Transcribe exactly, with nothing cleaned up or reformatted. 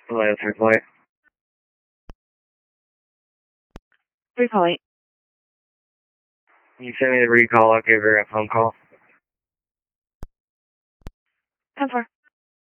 Hello, three point. three point. Can you send me the recall? I'll give her a phone call. ten four.